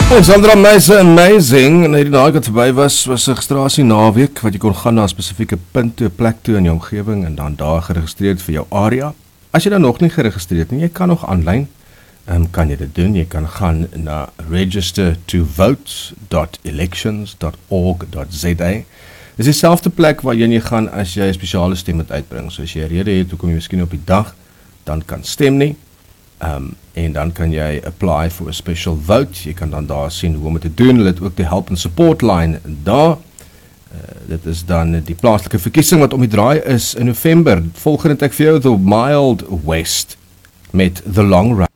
En Sandra Meise Amazing, en hierdie naweek wat verby was 'n registrasie naweek, wat jy kon gaan na 'n spesifieke punt toe, 'n plek toe in jou omgewing, en dan daar geregistreer vir jou area. As jy dan nog nie geregistreer het nie, jy kan nog aanlyn, kan jy dit doen. Jy kan gaan na registertovote.elections.org.za. Dis dieselfde plek waar jy gaan as jy 'n spesiale stem moet uitbring. So as jy 'n rede het, hoekom jy miskien op die dag dan kan stem nie, en dan kan jy apply for a special vote. Jy kan dan daar sien hoe om dit te doen. Hulle het ook die help and support line daar. Dit is dan die plaaslike verkiesing wat om die draai is in November. Volgende ek vir jou The Mild West met The Long Run.